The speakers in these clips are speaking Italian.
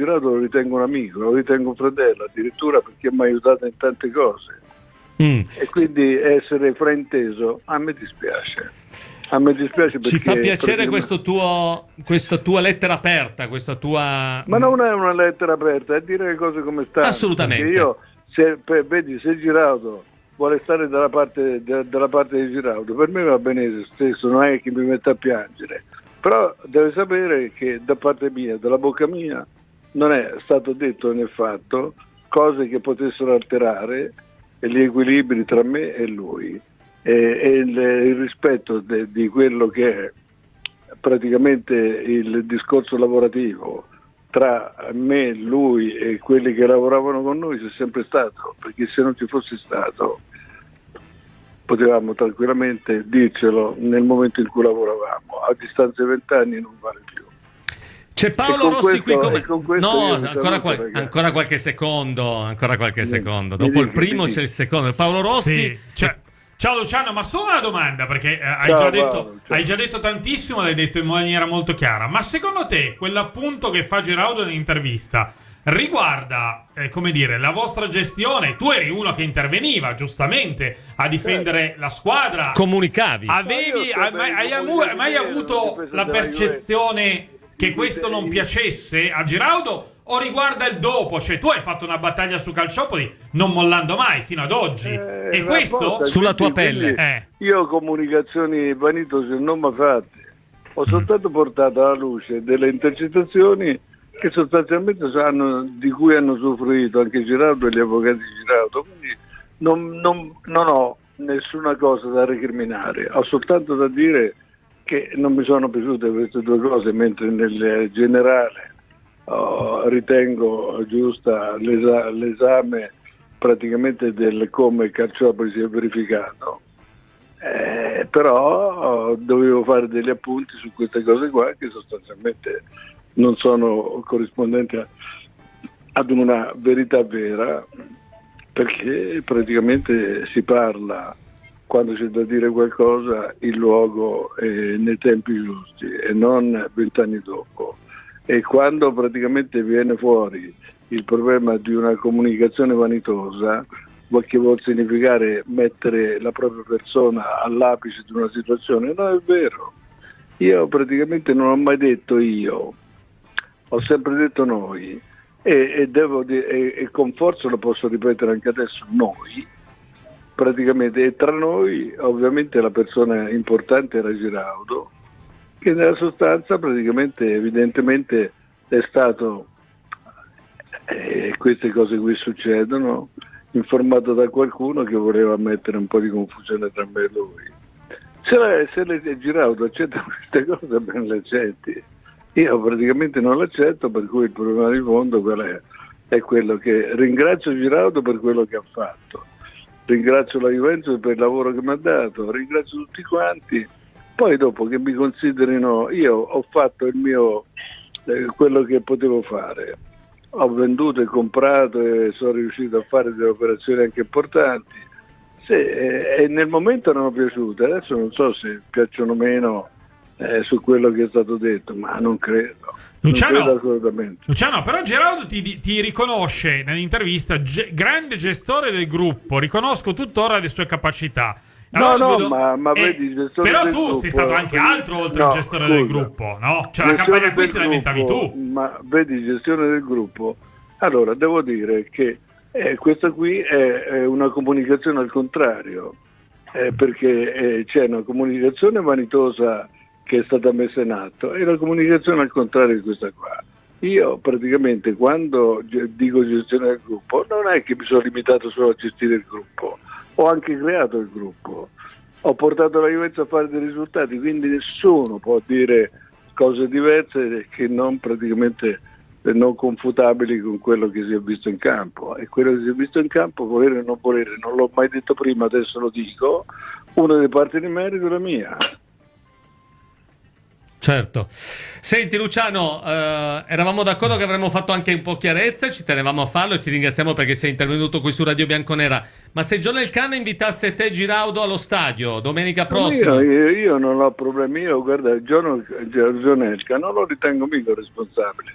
Giraudo lo ritengo un amico, lo ritengo un fratello addirittura, perché mi ha aiutato in tante cose. E quindi essere frainteso a me dispiace. A me dispiace perché ci fa piacere questa tua lettera aperta, questa tua... Ma non è una lettera aperta, è dire le cose come stanno. Assolutamente. Perché io, se Giraudo vuole stare dalla parte di Giraudo, per me va bene lo stesso, non è che mi metta a piangere. Però deve sapere che da parte mia, dalla bocca mia, non è stato detto né fatto cose che potessero alterare gli equilibri tra me e lui e il rispetto di quello che è praticamente il discorso lavorativo tra me, lui e quelli che lavoravano con noi c'è sempre stato, perché se non ci fosse stato potevamo tranquillamente dircelo nel momento in cui lavoravamo. A distanza di 20 anni non vale più. C'è Paolo Rossi qui come... No, ancora qualche secondo. Dopo il primo c'è il secondo. Paolo Rossi. Sì. Ciao Luciano, ma solo una domanda, perché hai già detto tantissimo, l'hai detto in maniera molto chiara. Ma secondo te quell'appunto che fa Giraudo nell'intervista riguarda, come dire, la vostra gestione? Tu eri uno che interveniva giustamente a difendere la squadra. Comunicavi. Hai mai avuto la percezione che questo non piacesse a Giraudo? O riguarda il dopo? Cioè, tu hai fatto una battaglia su Calciopoli non mollando mai fino ad oggi, e questo sulla tua pelle. Io comunicazioni vanitose non mi fatte, ho soltanto portato alla luce delle intercettazioni che sostanzialmente di cui hanno usufruito anche Giraudo e gli avvocati di Giraudo, quindi non ho nessuna cosa da recriminare, ho soltanto da dire che non mi sono piaciute queste due cose, mentre nel generale ritengo giusta l'esame praticamente del come Calciopoli si è verificato, però dovevo fare degli appunti su queste cose qua che sostanzialmente non sono corrispondenti ad una verità vera, perché praticamente si parla quando c'è da dire qualcosa il luogo nei tempi giusti e non 20 anni dopo. E quando praticamente viene fuori il problema di una comunicazione vanitosa, che vuol significare mettere la propria persona all'apice di una situazione, non è vero. Io praticamente non ho mai detto io, ho sempre detto noi, e con forza lo posso ripetere anche adesso, noi, praticamente, e tra noi ovviamente la persona importante era Giraudo, che nella sostanza praticamente evidentemente è stato, queste cose qui succedono, informato da qualcuno che voleva mettere un po' di confusione tra me e lui. Se Giraudo accetta queste cose, ben le accetti. Io praticamente non l'accetto, per cui il problema di fondo è quello che ringrazio Giraudo per quello che ha fatto, ringrazio la Juventus per il lavoro che mi ha dato, ringrazio tutti quanti. Poi dopo che mi considerino, io ho fatto il mio, quello che potevo fare, ho venduto e comprato e sono riuscito a fare delle operazioni anche importanti. E nel momento non ho piaciute, adesso non so se piacciono o meno su quello che è stato detto, ma non credo. Luciano, non credo assolutamente. Luciano, però Giraudo ti riconosce nell'intervista grande gestore del gruppo, riconosco tuttora le sue capacità. Allora, ma vedi, però tu sei stato anche altro oltre il gestore del gruppo, no? Cioè la campagna acquisti la inventavi tu. Ma vedi, gestione del gruppo. Allora, devo dire che questa qui è una comunicazione al contrario, perché c'è una comunicazione vanitosa che è stata messa in atto e la comunicazione al contrario di questa qua. Io praticamente quando dico gestione del gruppo non è che mi sono limitato solo a gestire il gruppo, ho anche creato il gruppo, ho portato la Juventus a fare dei risultati, quindi nessuno può dire cose diverse che non praticamente non confutabili con quello che si è visto in campo. E quello che si è visto in campo, volere o non volere, non l'ho mai detto prima, adesso lo dico, una delle parti di merito è la mia. Certo. Senti Luciano, eravamo d'accordo che avremmo fatto anche un po' chiarezza, ci tenevamo a farlo e ti ringraziamo perché sei intervenuto qui su Radio Bianconera. Ma se John Elkann invitasse te Giraudo allo stadio domenica prossima? Io non ho problemi, io guarda, John Elkann non lo ritengo mica responsabile.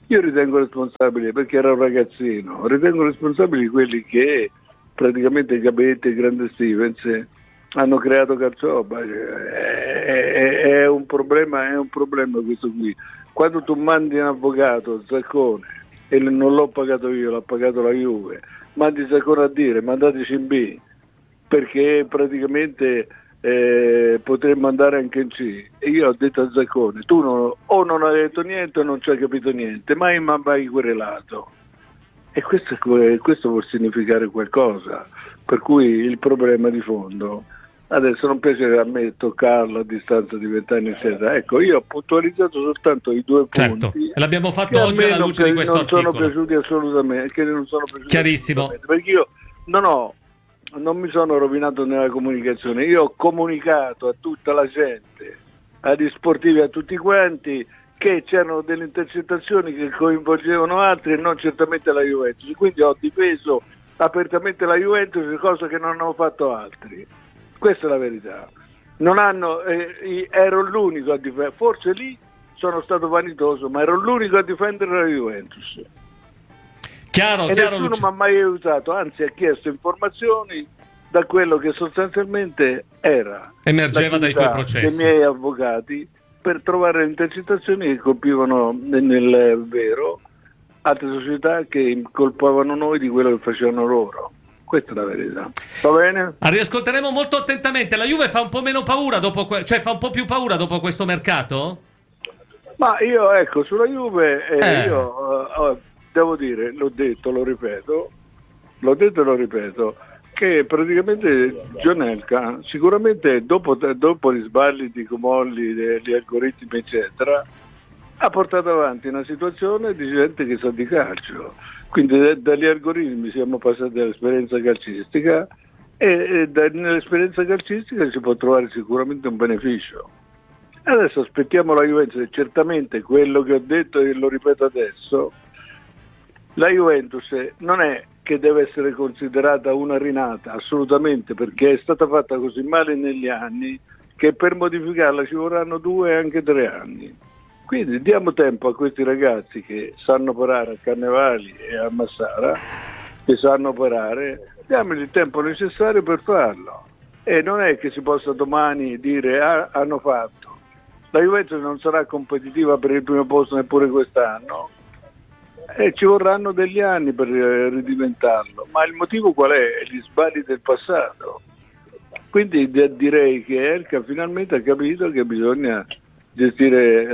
Io ritengo responsabili, perché era un ragazzino, ritengo responsabili quelli che praticamente Gabetti e Grande Stevens hanno creato Calciopoli. È un problema questo qui. Quando tu mandi un avvocato, Zaccone, e non l'ho pagato io, l'ha pagato la Juve, mandi Zaccone a dire mandateci in B, perché praticamente potremmo andare anche in C. E io ho detto a Zaccone, tu o non hai detto niente o non ci hai capito niente, mai querelato. E questo può significare qualcosa, per cui il problema di fondo, adesso non piace a me toccarlo a distanza di 20 anni, eccetera. Ecco, io ho puntualizzato soltanto i 2 punti. E l'abbiamo fatto oggi alla luce di questo articolo. Non sono piaciuti assolutamente, che non sono piaciuti chiarissimo, assolutamente, perché io non mi sono rovinato nella comunicazione, io ho comunicato a tutta la gente, agli sportivi, a tutti quanti, che c'erano delle intercettazioni che coinvolgevano altri e non certamente la Juventus, quindi ho difeso apertamente la Juventus, cosa che non hanno fatto altri. Questa è la verità. Non hanno, ero l'unico a difendere, forse lì sono stato vanitoso, ma ero l'unico a difendere la Juventus. Chiaro, nessuno mi ha mai aiutato, anzi ha chiesto informazioni da quello che sostanzialmente emergeva dai tuoi processi, dei miei avvocati, per trovare le intercettazioni che colpivano nel vero altre società che incolpavano noi di quello che facevano loro. Questa è la verità. Va bene? Riascolteremo molto attentamente. La Juve fa un po' meno paura dopo fa un po' più paura dopo questo mercato? Ma io, ecco, sulla Juve io devo dire, l'ho detto, lo ripeto, che praticamente Gianelka sicuramente dopo gli sbagli di Comolli, degli algoritmi eccetera, ha portato avanti una situazione di gente che sa di calcio, quindi dagli algoritmi siamo passati all'esperienza calcistica e nell'esperienza calcistica si può trovare sicuramente un beneficio. Adesso aspettiamo la Juventus, certamente quello che ho detto e lo ripeto adesso, la Juventus non è che deve essere considerata una rinata, assolutamente, perché è stata fatta così male negli anni che per modificarla ci vorranno 2 e anche 3 anni. Quindi diamo tempo a questi ragazzi che sanno operare a Cannavali e a Massara, che sanno operare, diamogli il tempo necessario per farlo. E non è che si possa domani dire hanno fatto. La Juventus non sarà competitiva per il primo posto neppure quest'anno e ci vorranno degli anni per ridiventarlo. Ma il motivo qual è? Gli sbagli del passato. Quindi direi che Elka finalmente ha capito che bisogna gestire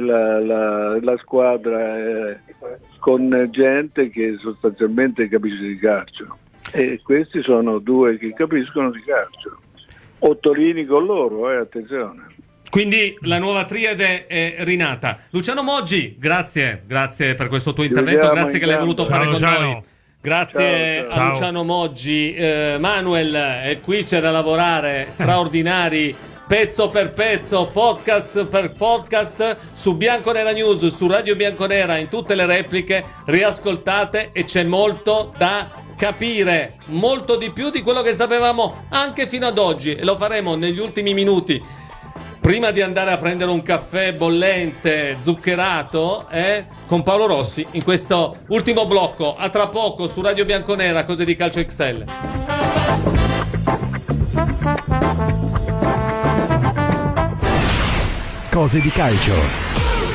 la squadra con gente che sostanzialmente capisce di calcio, e questi sono 2 che capiscono di calcio. Ottolini con loro, attenzione. Quindi la nuova triade è rinata. Luciano Moggi, grazie per questo tuo intervento, grazie che l'hai voluto fare con noi. Grazie a Luciano Moggi. Manuel, qui c'è da lavorare, straordinari, pezzo per pezzo, podcast per podcast, su Bianconera News, su Radio Bianconera, in tutte le repliche, riascoltate, e c'è molto da capire, molto di più di quello che sapevamo anche fino ad oggi, e lo faremo negli ultimi minuti. Prima di andare a prendere un caffè bollente, zuccherato, con Paolo Rossi, in questo ultimo blocco. A tra poco su Radio Bianconera, Cose di Calcio XL. Cose di calcio.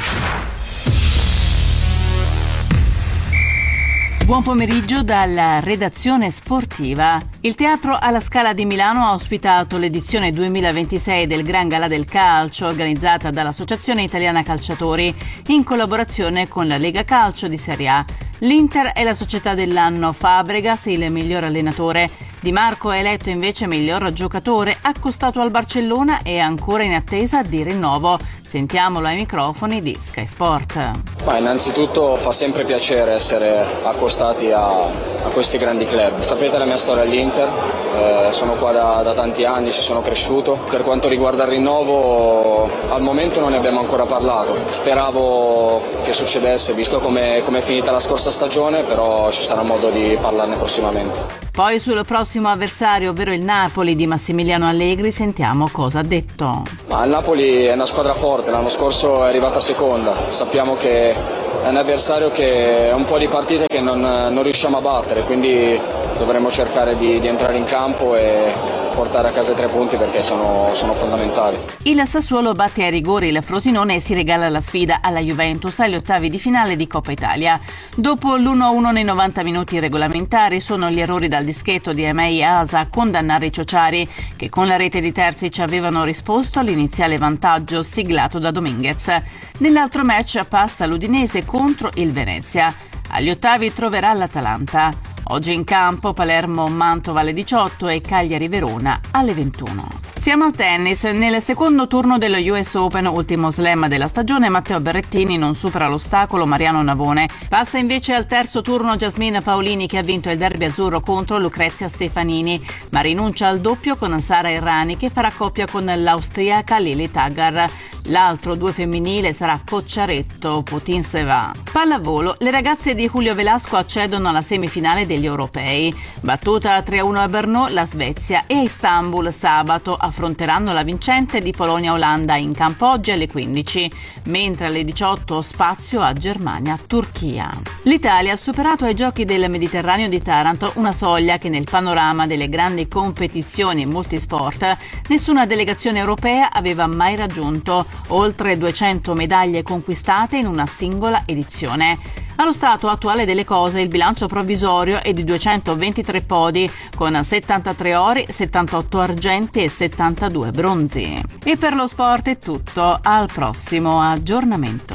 Buon pomeriggio dalla redazione sportiva. Il Teatro alla Scala di Milano ha ospitato l'edizione 2026 del Gran Galà del Calcio, organizzata dall'Associazione Italiana Calciatori in collaborazione con la Lega Calcio di Serie A. L'Inter è la società dell'anno, Fabregas il miglior allenatore, Di Marco è eletto invece miglior giocatore, accostato al Barcellona e ancora in attesa di rinnovo. Sentiamolo ai microfoni di Sky Sport. Innanzitutto fa sempre piacere essere accostati a questi grandi club. Sapete la mia storia all'Inter, sono qua da tanti anni, ci sono cresciuto. Per quanto riguarda il rinnovo, al momento non ne abbiamo ancora parlato. Speravo che succedesse, visto come è finita la scorsa stagione, però ci sarà modo di parlarne prossimamente. Poi sul prossimo avversario, ovvero il Napoli di Massimiliano Allegri, sentiamo cosa ha detto. Il Napoli è una squadra forte, l'anno scorso è arrivata seconda, sappiamo che un avversario che è un po' di partite che non riusciamo a battere, quindi dovremo cercare di entrare in campo e portare a casa i 3 punti perché sono fondamentali. Il Sassuolo batte ai rigori il Frosinone e si regala la sfida alla Juventus agli ottavi di finale di Coppa Italia. Dopo l'1-1 nei 90 minuti regolamentari sono gli errori dal dischetto di Emei e Asa a condannare i ciociari, che con la rete di Terzic avevano risposto all'iniziale vantaggio siglato da Dominguez. Nell'altro match passa l'Udinese contro il Venezia. Agli ottavi troverà l'Atalanta. Oggi in campo Palermo-Mantova alle 18 e Cagliari-Verona alle 21. Siamo al tennis. Nel secondo turno dello US Open, ultimo slam della stagione, Matteo Berrettini non supera l'ostacolo Mariano Navone. Passa invece al terzo turno Jasmine Paolini, che ha vinto il derby azzurro contro Lucrezia Stefanini, ma rinuncia al doppio con Sara Errani, che farà coppia con l'austriaca Lili Taggar. L'altro 2 femminile sarà Cocciaretto Putin-Seva. Pallavolo, le ragazze di Julio Velasco accedono alla semifinale degli europei. Battuta 3-1 a Brno, la Svezia, e a Istanbul sabato affronteranno la vincente di Polonia-Olanda in campo oggi alle 15, mentre alle 18 spazio a Germania-Turchia. L'Italia ha superato ai Giochi del Mediterraneo di Taranto una soglia che nel panorama delle grandi competizioni in multisport nessuna delegazione europea aveva mai raggiunto, oltre 200 medaglie conquistate in una singola edizione. Allo stato attuale delle cose il bilancio provvisorio è di 223 podi, con 73 ori, 78 argenti e 72 bronzi. E per lo sport è tutto, al prossimo aggiornamento.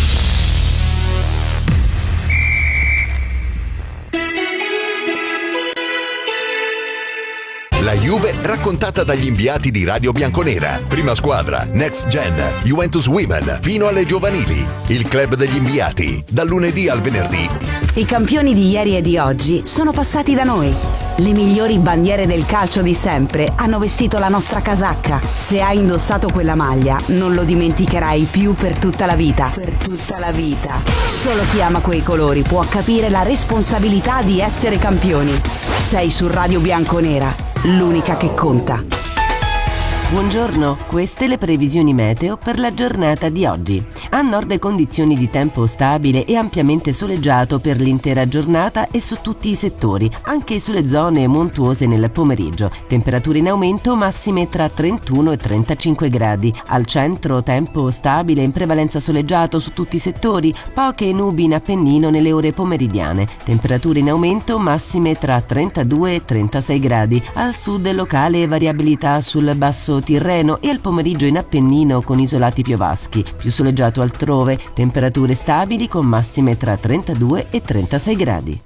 La Juve raccontata dagli inviati di Radio Bianconera. Prima squadra, Next Gen, Juventus Women, fino alle giovanili. Il club degli inviati, dal lunedì al venerdì. I campioni di ieri e di oggi sono passati da noi. Le migliori bandiere del calcio di sempre hanno vestito la nostra casacca. Se hai indossato quella maglia, non lo dimenticherai più per tutta la vita. Per tutta la vita. Solo chi ama quei colori può capire la responsabilità di essere campioni. Sei su Radio Bianconera, l'unica che conta. Buongiorno, queste le previsioni meteo per la giornata di oggi. A nord condizioni di tempo stabile e ampiamente soleggiato per l'intera giornata e su tutti i settori, anche sulle zone montuose nel pomeriggio. Temperature in aumento, massime tra 31 e 35 gradi. Al centro tempo stabile in prevalenza soleggiato su tutti i settori, poche nubi in Appennino nelle ore pomeridiane. Temperature in aumento, massime tra 32 e 36 gradi. Al sud locale variabilità sul basso Tirreno e al pomeriggio in Appennino con isolati piovaschi. Più soleggiato altrove, temperature stabili con massime tra 32 e 36 gradi.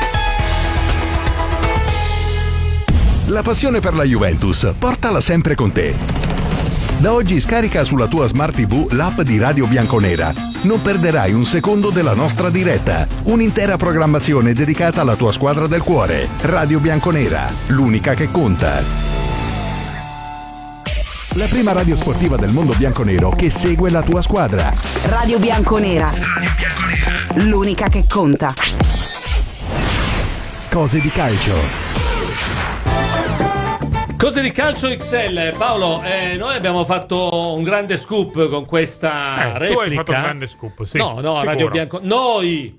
La passione per la Juventus, portala sempre con te. Da oggi scarica sulla tua Smart TV l'app di Radio Bianconera. Non perderai un secondo della nostra diretta. Un'intera programmazione dedicata alla tua squadra del cuore. Radio Bianconera, l'unica che conta. La prima radio sportiva del mondo bianconero che segue la tua squadra. Radio Bianconera. L'unica che conta. Cose di calcio. Cose di calcio XL. Paolo, noi abbiamo fatto un grande scoop con questa replica. Tu hai fatto un grande scoop, sì. No, sicuro. Radio Bianco. Noi.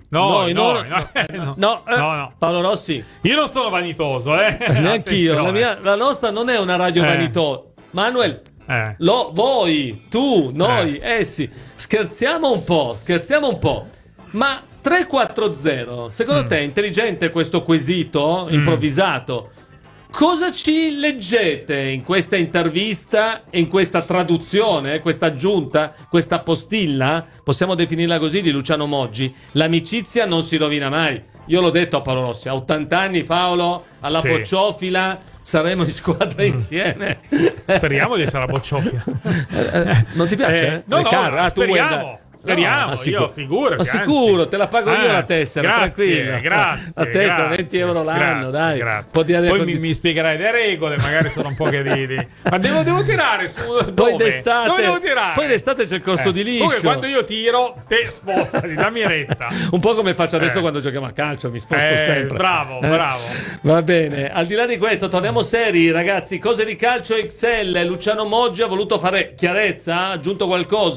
Paolo Rossi. Io non sono vanitoso, Neanch'io. La nostra non è una radio vanitosa. Manuel, voi, tu, noi, essi. Scherziamo un po'. Ma 3-4-0, secondo te è intelligente questo quesito improvvisato? Cosa ci leggete in questa intervista, in questa traduzione, questa aggiunta, questa postilla? Possiamo definirla così, di Luciano Moggi. L'amicizia non si rovina mai. Io l'ho detto a Paolo Rossi, a 80 anni Paolo, alla Bocciofila, saremo in squadra insieme. Speriamo di essere a Bocciofila. Non ti piace? No, speriamo. Speriamo, io figurati. Ma sicuro, te la pago io la tessera, tranquillo. Grazie. La tessera, 20 euro l'anno, dai. Grazie. Poi mi spiegherai le regole, magari sono un po' che ridi. Ma devo tirare su dove? Dove devo tirare? Poi d'estate c'è il corso di liscio. Comunque quando io tiro, te spostati, dammi retta. Un po' come faccio adesso quando giochiamo a calcio, mi sposto sempre. Bravo. Va bene, al di là di questo, torniamo seri, ragazzi. Cose di calcio XL. Luciano Moggi ha voluto fare chiarezza, ha aggiunto qualcosa?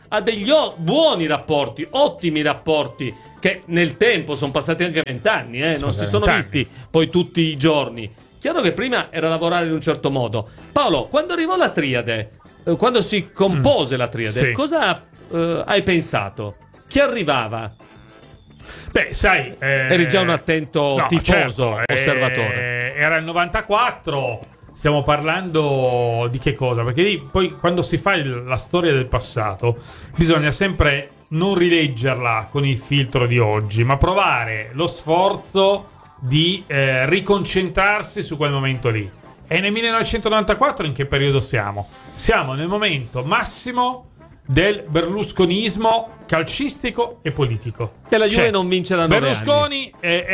ha degli buoni rapporti, ottimi rapporti, che nel tempo sono passati anche 20 anni, non si sono visti poi tutti i giorni. Chiaro che prima era lavorare in un certo modo. Paolo, quando arrivò la triade, quando si compose la triade, cosa hai pensato? Chi arrivava? Beh, sai... eri già un attento tifoso, osservatore. Era il 94... Stiamo parlando di che cosa? Perché lì, poi quando si fa la storia del passato bisogna sempre non rileggerla con il filtro di oggi, ma provare lo sforzo di riconcentrarsi su quel momento lì. E nel 1994 in che periodo siamo? Siamo nel momento massimo del berlusconismo calcistico e politico. E la Juve non vince da 9 Berlusconi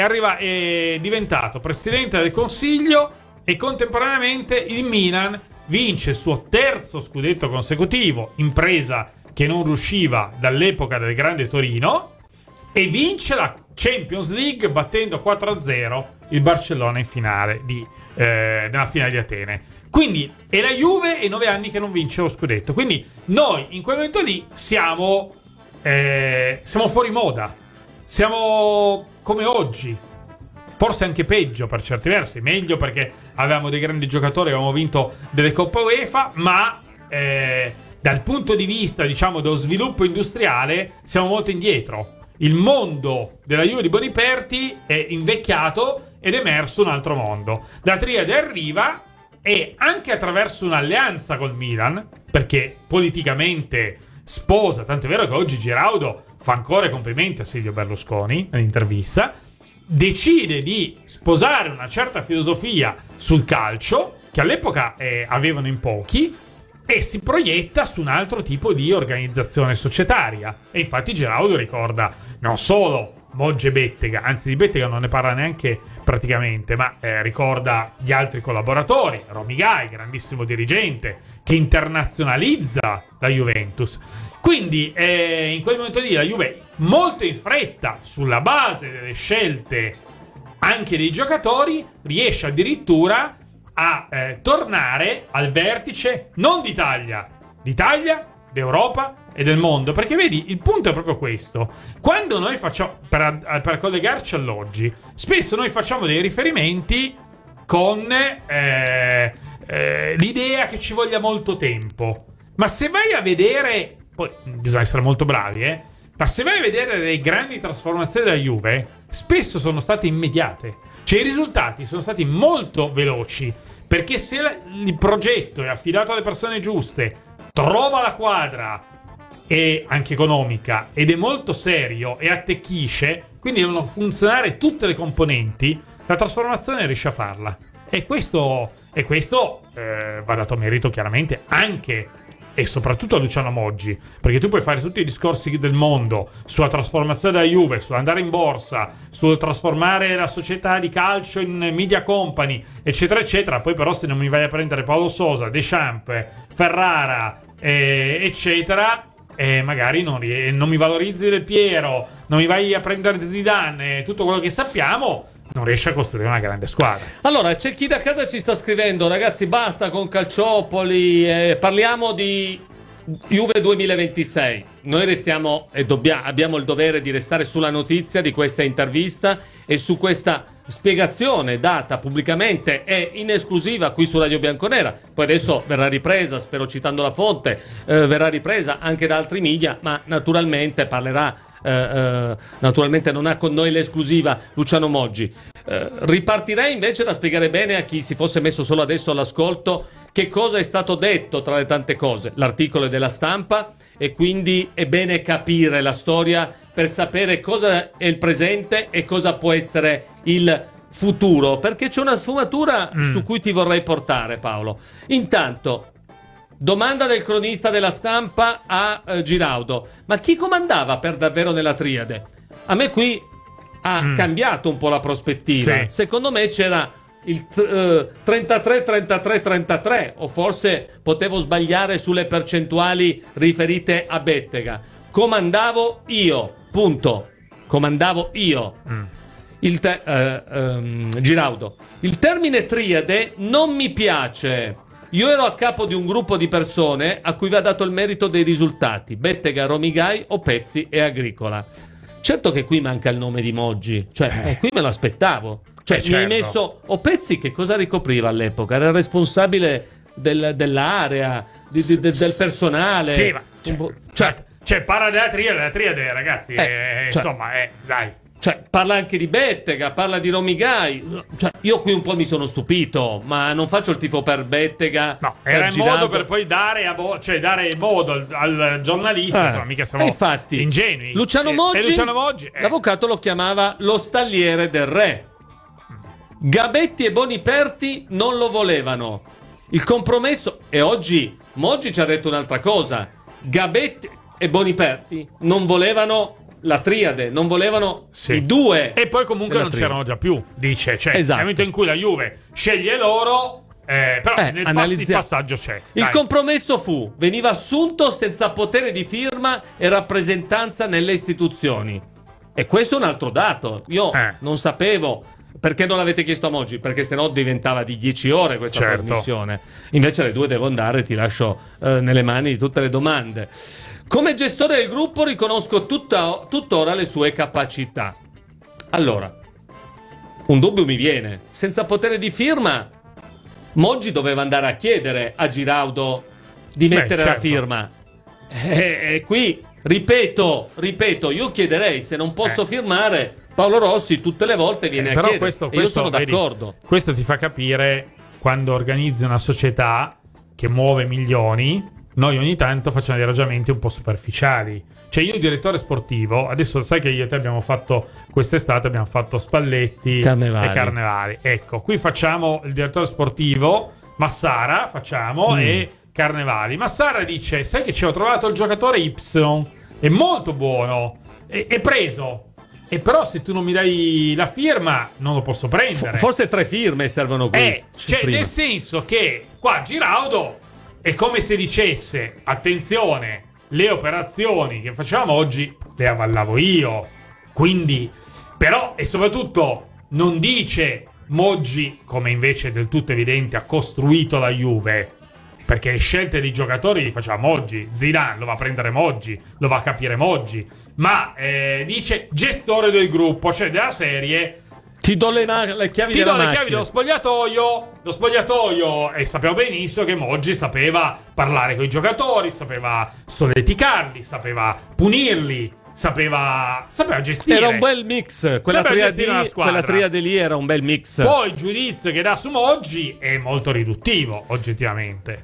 è diventato presidente del Consiglio e contemporaneamente il Milan vince il suo terzo scudetto consecutivo, impresa che non riusciva dall'epoca del grande Torino, e vince la Champions League battendo 4-0 il Barcellona in finale nella finale di Atene. Quindi è la Juve e 9 anni che non vince lo scudetto. Quindi noi in quel momento lì siamo fuori moda, siamo come oggi. Forse anche peggio per certi versi, meglio perché avevamo dei grandi giocatori, avevamo vinto delle Coppe UEFA, ma dal punto di vista, diciamo, dello sviluppo industriale siamo molto indietro. Il mondo della Juve di Boniperti è invecchiato ed è emerso un altro mondo. La triade arriva e anche attraverso un'alleanza col Milan, perché politicamente sposa, tanto è vero che oggi Giraudo fa ancora i complimenti a Silvio Berlusconi nell'intervista, decide di sposare una certa filosofia sul calcio che all'epoca avevano in pochi e si proietta su un altro tipo di organizzazione societaria. E infatti Giraudo ricorda non solo Moggi e Bettega, anzi di Bettega non ne parla neanche praticamente, ma ricorda gli altri collaboratori, Romigai, grandissimo dirigente che internazionalizza la Juventus. Quindi in quel momento lì la Juve, molto in fretta, sulla base delle scelte anche dei giocatori, riesce addirittura a tornare al vertice non d'Italia, d'Europa e del mondo. Perché vedi, il punto è proprio questo: quando noi facciamo, per collegarci all'oggi, spesso noi facciamo dei riferimenti con l'idea che ci voglia molto tempo, ma se vai a vedere, poi bisogna essere molto bravi, ma se vai a vedere le grandi trasformazioni della Juve, spesso sono state immediate. Cioè i risultati sono stati molto veloci, perché se il progetto è affidato alle persone giuste, trova la quadra e anche economica ed è molto serio e attecchisce, quindi devono funzionare tutte le componenti, la trasformazione riesce a farla. E questo va dato merito chiaramente anche e soprattutto a Luciano Moggi, perché tu puoi fare tutti i discorsi del mondo sulla trasformazione della Juve, sull'andare in borsa, sul trasformare la società di calcio in media company, eccetera eccetera, poi però se non mi vai a prendere Paolo Sosa, Deschamps, Ferrara, eccetera, magari non mi valorizzi Del Piero, non mi vai a prendere Zidane, tutto quello che sappiamo, non riesce a costruire una grande squadra. Allora, c'è chi da casa ci sta scrivendo: ragazzi, basta con Calciopoli, parliamo di Juve 2026. Noi restiamo e abbiamo il dovere di restare sulla notizia di questa intervista e su questa spiegazione data pubblicamente e in esclusiva qui su Radio Bianconera. Poi adesso verrà ripresa, spero citando la fonte, verrà ripresa anche da altri media, ma naturalmente parlerà naturalmente non ha con noi l'esclusiva Luciano Moggi. Ripartirei invece da spiegare bene a chi si fosse messo solo adesso all'ascolto che cosa è stato detto tra le tante cose. L'articolo è della Stampa e quindi è bene capire la storia per sapere cosa è il presente e cosa può essere il futuro, perché c'è una sfumatura su cui ti vorrei portare, Paolo. Intanto, domanda del cronista della Stampa a Giraudo: ma chi comandava per davvero nella triade? A me qui ha cambiato un po' la prospettiva. Sì. Secondo me c'era il 33-33-33, o forse potevo sbagliare sulle percentuali riferite a Bettega. Comandavo io, punto. Comandavo io. Giraudo: il termine triade non mi piace. io ero a capo di un gruppo di persone a cui va dato il merito dei risultati, Bettega, Romigai, Opezzi e Agricola. Certo che qui manca il nome di Moggi, cioè qui me lo aspettavo. Cioè mi hai messo Opezzi, che cosa ricopriva all'epoca? Era il responsabile dell'area, del personale. Sì, ma parla della triade, ragazzi, dai. Cioè, parla anche di Bettega, parla di Romigai. Cioè, io qui un po' mi sono stupito, ma non faccio il tifo per Bettega. No, era il modo per poi dare modo al giornalista, insomma, mica siamo infatti, ingenui. Luciano Moggi, l'avvocato lo chiamava lo stalliere del re. Gabetti e Boniperti non lo volevano. Il compromesso, e oggi Moggi ci ha detto un'altra cosa. Gabetti e Boniperti non volevano la triade, non volevano i due. E poi comunque non c'erano già più, dice. Cioè, nel momento in cui la Juve sceglie loro, però il passaggio c'è. Il compromesso veniva assunto senza potere di firma e rappresentanza nelle istituzioni. E questo è un altro dato. Io non sapevo. Perché non l'avete chiesto a Moggi? Perché sennò diventava di 10 ore questa trasmissione. Invece alle 2 devo andare, ti lascio nelle mani di tutte le domande. Come gestore del gruppo riconosco tuttora le sue capacità. Allora, un dubbio mi viene. Senza potere di firma, Moggi doveva andare a chiedere a Giraudo di mettere la firma. E qui, ripeto, io chiederei, se non posso firmare, Paolo Rossi tutte le volte viene a chiedere. Questo, io sono d'accordo. Questo ti fa capire quando organizzi una società che muove milioni. Noi ogni tanto facciamo dei ragionamenti un po' superficiali. Cioè io direttore sportivo, adesso sai che io e te abbiamo fatto quest'estate, abbiamo fatto Spalletti e Carnevali. Ecco, qui facciamo il direttore sportivo, Massara e Carnevali. Massara dice, sai che ci ho trovato il giocatore Y, è molto buono, è preso. E però se tu non mi dai la firma non lo posso prendere. Forse 3 firme servono qui. Cioè nel senso che qua Giraudo è come se dicesse, attenzione, le operazioni che facciamo oggi le avallavo io. Quindi, però, e soprattutto non dice Moggi, come invece è del tutto evidente ha costruito la Juve, perché le scelte dei giocatori li faceva Moggi. Zidane lo va a prendere Moggi, lo va a capire Moggi, ma dice gestore del gruppo, cioè della serie. Ti do le chiavi della macchina. Chiavi dello spogliatoio, e sappiamo benissimo che Moggi sapeva parlare con i giocatori, sapeva solleticarli, sapeva punirli, sapeva gestire. Era un bel mix, quella triade lì era un bel mix. Poi il giudizio che dà su Moggi è molto riduttivo, oggettivamente.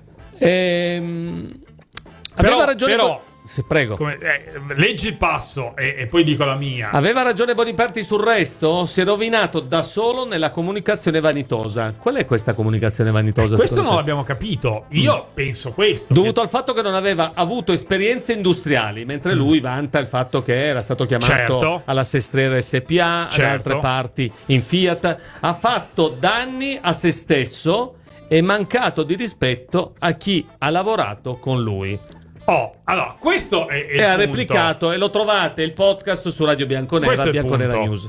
Aveva ragione. Se prego. Leggi il passo e poi dico la mia. Aveva ragione Boniperti sul resto? Si è rovinato da solo nella comunicazione vanitosa. Qual è questa comunicazione vanitosa? Questo non l'abbiamo capito. Io penso questo. Dovuto al fatto che non aveva avuto esperienze industriali, mentre lui vanta il fatto che era stato chiamato alla Sestriere SPA, ad altre parti in Fiat. Ha fatto danni a se stesso e mancato di rispetto a chi ha lavorato con lui. Allora, questo è il ha punto. replicato e lo trovate il podcast su Radio Bianconera, Bianconera News.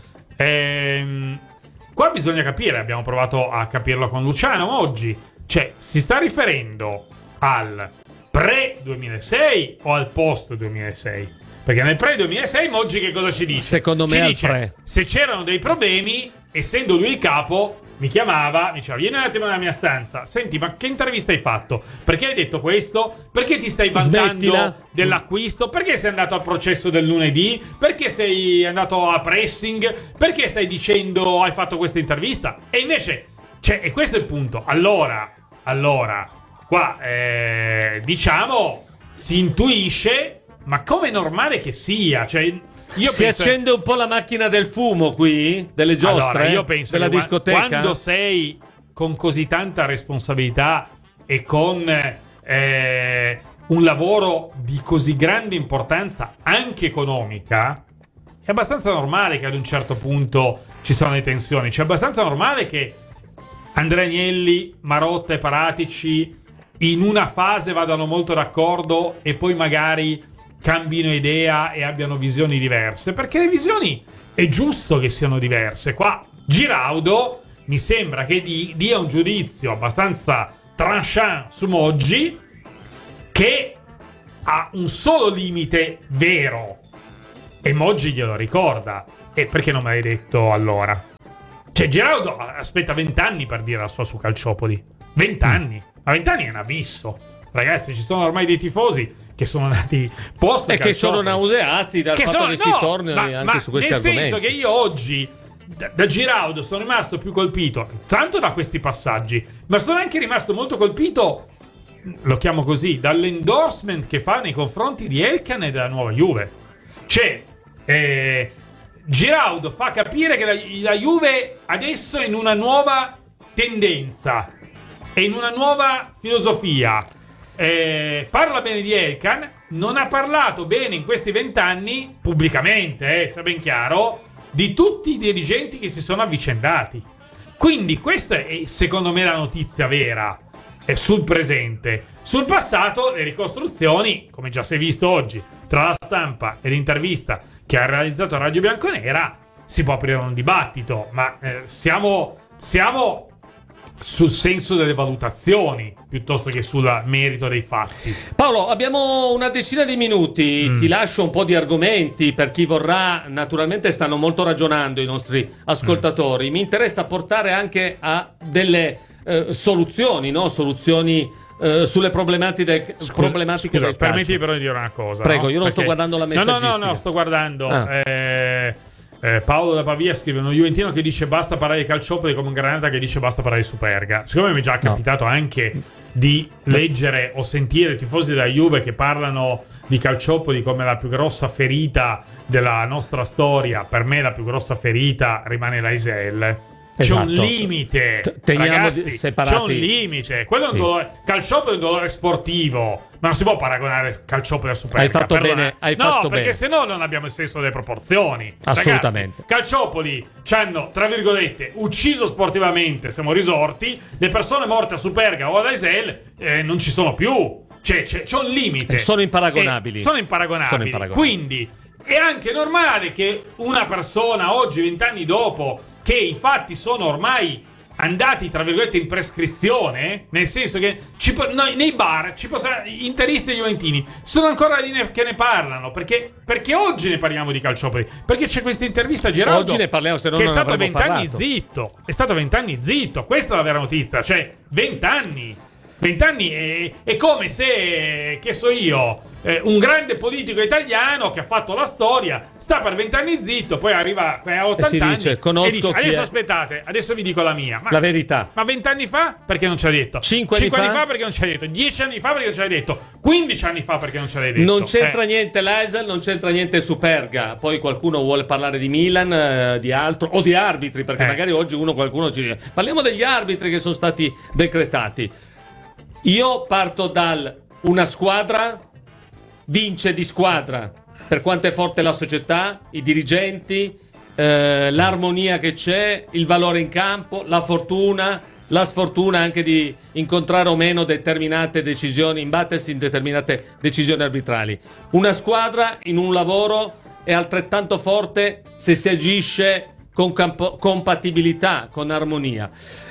Qua bisogna capire, abbiamo provato a capirlo con Luciano oggi. Cioè, si sta riferendo al pre-2006 o al post-2006? Perché nel pre-2006 Moggi che cosa ci dice? Secondo me al pre. Se c'erano dei problemi, essendo lui il capo, mi chiamava, mi diceva, vieni un attimo nella mia stanza. Senti, ma che intervista hai fatto? Perché hai detto questo? Perché ti stai vantando dell'acquisto? Perché sei andato al processo del lunedì? Perché sei andato a pressing? Perché stai dicendo hai fatto questa intervista? E invece, e questo è il punto. Allora, qua, diciamo, si intuisce, ma come è normale che sia? Cioè, accende un po' la macchina del fumo qui, delle giostre, allora, io penso della discoteca. Quando sei con così tanta responsabilità e con un lavoro di così grande importanza anche economica, è abbastanza normale che ad un certo punto ci sono le tensioni. Cioè è abbastanza normale che Andrea Agnelli, Marotta e Paratici in una fase vadano molto d'accordo e poi magari cambino idea e abbiano visioni diverse, perché le visioni è giusto che siano diverse. Qua Giraudo mi sembra che dia un giudizio abbastanza tranchant su Moggi, che ha un solo limite vero, e Moggi glielo ricorda. E perché non me l'hai detto allora? Cioè, Giraudo aspetta 20 anni per dire la sua su Calciopoli. 20 anni. Ma 20 anni è un abisso. Ragazzi, ci sono ormai dei tifosi che sono nati post e che sono nauseati dal fatto che si torni anche su questi argomenti. Nel senso che io oggi da Giraudo sono rimasto più colpito tanto da questi passaggi, ma sono anche rimasto molto colpito, lo chiamo così, dall'endorsement che fa nei confronti di Elkann e della nuova Juve. Cioè, Giraudo fa capire che la Juve adesso è in una nuova tendenza, è in una nuova filosofia. Parla bene di Elkann, non ha parlato bene in questi 20 anni pubblicamente, sia ben chiaro, di tutti i dirigenti che si sono avvicendati. Quindi questa è secondo me la notizia vera, è sul presente. Sul passato le ricostruzioni, come già si è visto oggi, tra la stampa e l'intervista che ha realizzato a Radio Bianconera, si può aprire un dibattito, ma siamo sul senso delle valutazioni piuttosto che sul merito dei fatti. Paolo, abbiamo una decina di minuti, ti lascio un po' di argomenti per chi vorrà. Naturalmente stanno molto ragionando i nostri ascoltatori. Mi interessa portare anche a delle soluzioni, no? Soluzioni sulle problematiche del calcio. Permettimi però di dire una cosa. Prego, no? Io non sto guardando la messaggistica. No, sto guardando. Paolo da Pavia scrive: uno juventino che dice basta parlare di Calciopoli come un Granata che dice basta parlare di Superga. Siccome mi è già capitato anche di leggere o sentire tifosi della Juve che parlano di Calciopoli come la più grossa ferita della nostra storia, per me la più grossa ferita rimane l'Aisel. C'è un limite, ragazzi, separati. C'è un limite. Quello è un dolore. Calciopoli è un dolore sportivo, ma non si può paragonare Calciopoli a Superga. Hai fatto bene. Perché se no non abbiamo il senso delle proporzioni. Assolutamente. Ragazzi, Calciopoli ci hanno, tra virgolette, ucciso sportivamente, siamo risorti. Le persone morte a Superga o ad Aisel non ci sono più. C'è un limite. Sono imparagonabili. Sono imparagonabili. Quindi è anche normale che una persona oggi, 20 anni dopo, che i fatti sono ormai andati, tra virgolette, in prescrizione, nel senso che nei bar interisti e juventini sono ancora lì che ne parlano, perché oggi ne parliamo di Calciopoli, perché c'è questa intervista a Geraldo oggi ne parliamo, se no che non è stato 20 parlato. anni zitto, è stato 20 anni zitto, questa è la vera notizia, cioè 20 anni è come se, che so io, un grande politico italiano che ha fatto la storia sta per 20 anni zitto, poi arriva a 80 si dice, anni conosco e dice, chi adesso è. aspettate, adesso vi dico la mia. La verità. Ma 20 anni fa perché non ci ha detto? 5 anni fa perché non ci ha detto? 10 anni fa perché non ci ha detto? 15 anni fa perché non ci ha detto? Non c'entra niente l'Aisel, non c'entra niente Superga. Poi qualcuno vuole parlare di Milan, di altro, o di arbitri, perché magari oggi qualcuno ci dice parliamo degli arbitri che sono stati decretati. Io parto una squadra vince di squadra, per quanto è forte la società, i dirigenti, l'armonia che c'è, il valore in campo, la fortuna, la sfortuna anche di incontrare o meno determinate decisioni, imbattersi in determinate decisioni arbitrali. Una squadra in un lavoro è altrettanto forte se si agisce con compatibilità, con armonia.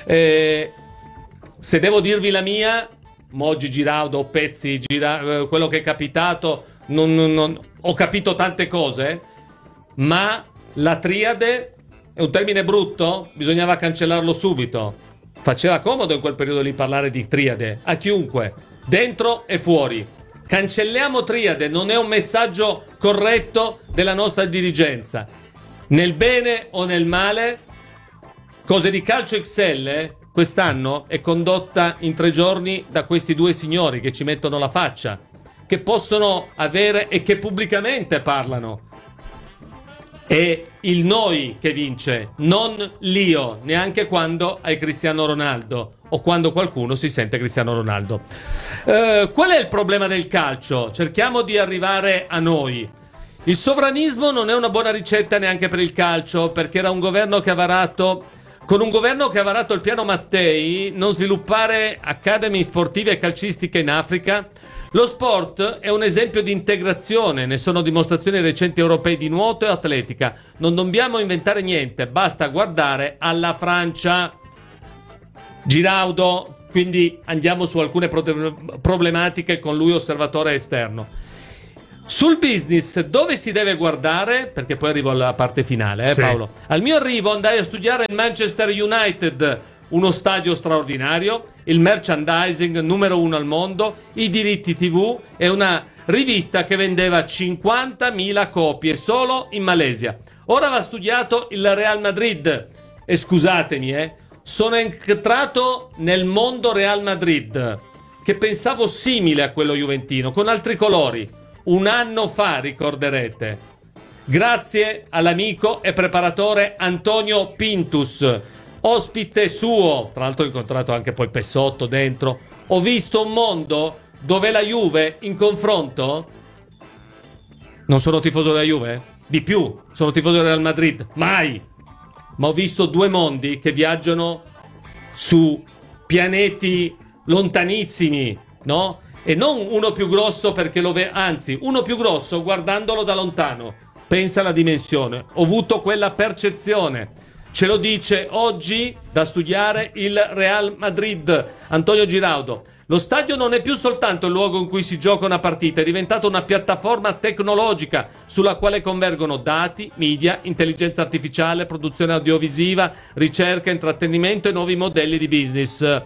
Se devo dirvi la mia, Moggi, Giraudo, Pezzi, quello che è capitato, ho capito tante cose, ma la triade è un termine brutto, bisognava cancellarlo subito. Faceva comodo in quel periodo lì parlare di triade a chiunque, dentro e fuori. Cancelliamo triade, non è un messaggio corretto della nostra dirigenza. Nel bene o nel male, Cose di Calcio XL quest'anno è condotta in 3 giorni da questi 2 signori che ci mettono la faccia, che possono avere e che pubblicamente parlano. È il noi che vince, non l'io, neanche quando hai Cristiano Ronaldo o quando qualcuno si sente Cristiano Ronaldo. Qual è il problema del calcio? Cerchiamo di arrivare a noi. Il sovranismo non è una buona ricetta neanche per il calcio, perché era un governo che ha varato... Con un governo che ha varato il piano Mattei, non sviluppare academy sportive e calcistiche in Africa. Lo sport è un esempio di integrazione, ne sono dimostrazioni recenti europei di nuoto e atletica. Non dobbiamo inventare niente, basta guardare alla Francia. Giraudo, quindi andiamo su alcune problematiche con lui, osservatore esterno. Sul business, dove si deve guardare? Perché poi arrivo alla parte finale, Sì. Paolo. Al mio arrivo andai a studiare il Manchester United, uno stadio straordinario, il merchandising numero 1 al mondo, i diritti TV e una rivista che vendeva 50.000 copie solo in Malesia. Ora va studiato il Real Madrid e scusatemi, sono entrato nel mondo Real Madrid che pensavo simile a quello juventino, con altri colori. Un anno fa, ricorderete. Grazie all'amico e preparatore Antonio Pintus, ospite suo, tra l'altro ho incontrato anche poi Pessotto dentro, ho visto un mondo dove la Juve in confronto, non sono tifoso della Juve, di più, sono tifoso del Real Madrid, mai, ma ho visto due mondi che viaggiano su pianeti lontanissimi, no? E non uno più grosso perché lo vede, anzi, uno più grosso guardandolo da lontano. Pensa alla dimensione. Ho avuto quella percezione. Ce lo dice oggi da studiare il Real Madrid, Antonio Giraudo. Lo stadio non è più soltanto il luogo in cui si gioca una partita, è diventato una piattaforma tecnologica sulla quale convergono dati, media, intelligenza artificiale, produzione audiovisiva, ricerca, intrattenimento e nuovi modelli di business.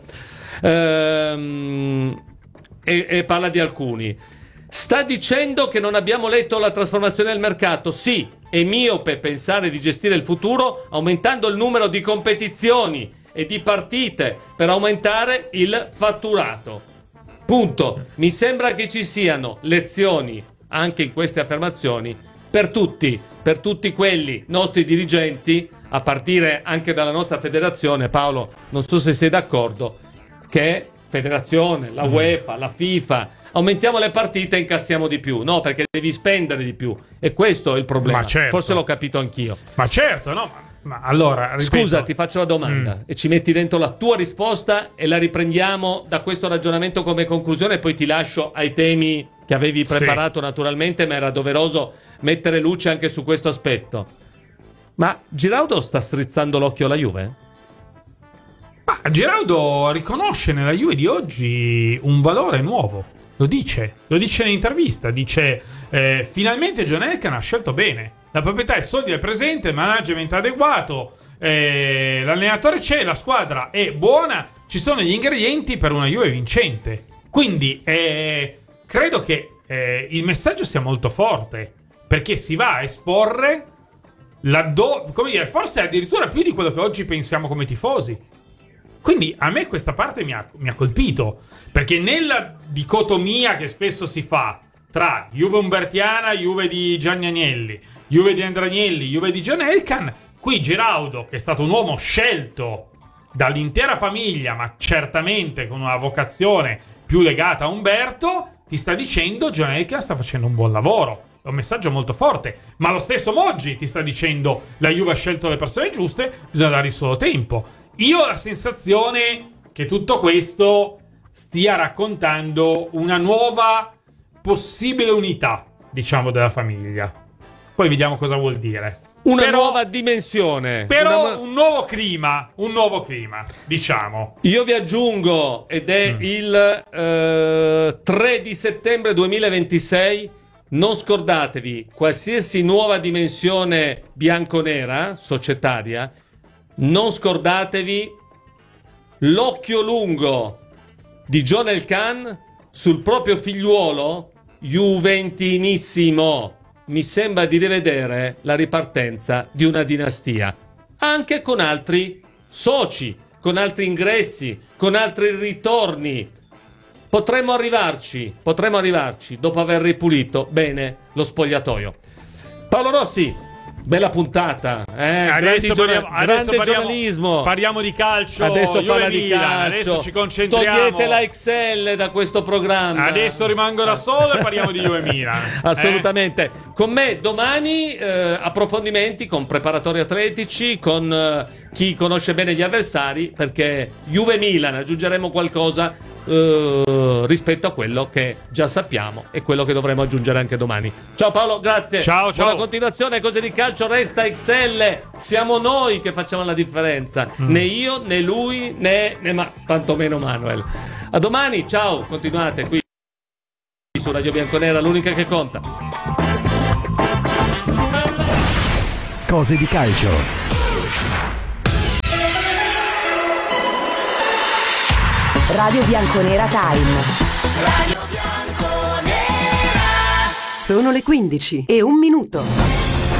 E parla di alcuni. Sta dicendo che non abbiamo letto la trasformazione del mercato? Sì, è miope pensare di gestire il futuro aumentando il numero di competizioni e di partite per aumentare il fatturato. Punto. Mi sembra che ci siano lezioni anche in queste affermazioni per tutti quelli nostri dirigenti, a partire anche dalla nostra federazione. Paolo, non so se sei d'accordo, che federazione, la UEFA, la FIFA, aumentiamo le partite e incassiamo di più. No, perché devi spendere di più. E questo è il problema. Ma certo. Forse l'ho capito anch'io. Ma certo, no? Ma allora, ripeto... Scusa, ti faccio la domanda e ci metti dentro la tua risposta e la riprendiamo da questo ragionamento come conclusione e poi ti lascio ai temi che avevi preparato naturalmente, ma era doveroso mettere luce anche su questo aspetto. Ma Giraudo sta strizzando l'occhio alla Juve? Ma Giraudo riconosce nella Juve di oggi un valore nuovo. Lo dice in intervista. Dice: finalmente John Elkann ha scelto bene. La proprietà è solida e presente, il management adeguato, l'allenatore c'è, la squadra è buona, ci sono gli ingredienti per una Juve vincente. Quindi credo che il messaggio sia molto forte, perché si va a esporre come dire, forse addirittura più di quello che oggi pensiamo come tifosi. Quindi a me questa parte mi ha colpito, perché nella dicotomia che spesso si fa tra Juve umbertiana, Juve di Gianni Agnelli, Juve di Andranielli, Juve di John Elkann, qui Giraudo, che è stato un uomo scelto dall'intera famiglia, ma certamente con una vocazione più legata a Umberto, ti sta dicendo: John Elkann sta facendo un buon lavoro. È un messaggio molto forte. Ma lo stesso Moggi ti sta dicendo: la Juve ha scelto le persone giuste, bisogna dargli solo tempo. Io ho la sensazione che tutto questo stia raccontando una nuova possibile unità, diciamo, della famiglia. Poi vediamo cosa vuol dire. Una nuova dimensione. Però un nuovo clima, diciamo. Io vi aggiungo, ed è il 3 di settembre 2026, non scordatevi, qualsiasi nuova dimensione bianconera, societaria, non scordatevi l'occhio lungo di John Elkann sul proprio figliuolo juventinissimo. Mi sembra di rivedere la ripartenza di una dinastia, anche con altri soci, con altri ingressi, con altri ritorni. Potremmo arrivarci dopo aver ripulito bene lo spogliatoio. Paolo Rossi, bella puntata, adesso grande giornalismo. Parliamo di calcio. Adesso parla di calcio. Adesso ci concentriamo. Togliete la Excel da questo programma. Adesso rimango da solo e parliamo di Juve Milan. Assolutamente. Con me domani approfondimenti con preparatori atletici, con chi conosce bene gli avversari, perché Juve Milan aggiungeremo qualcosa rispetto a quello che già sappiamo e quello che dovremo aggiungere anche domani. Ciao Paolo, grazie. Ciao. Buona continuazione. Cose di calcio resta XL. Siamo noi che facciamo la differenza. Né io, né lui, né ma tantomeno Manuel. A domani, ciao. Continuate qui su Radio Bianconera, l'unica che conta. Cose di calcio. Radio Bianconera Time. Radio Bianconera. Sono le 15 e 1 minuto.